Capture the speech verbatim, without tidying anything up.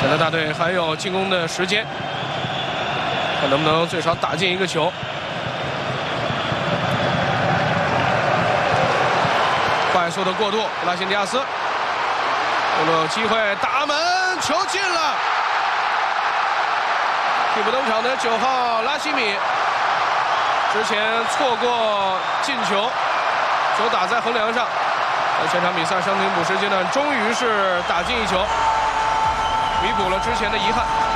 现在大队还有进攻的时间，看能不能最少打进一个球。快速的过渡，布拉辛迪亚斯，有没有机会打门？球进了！替补登场的九号拉希米，之前错过进球，球打在横梁上。在全场比赛伤停补时阶段，终于是打进一球，弥补了之前的遗憾。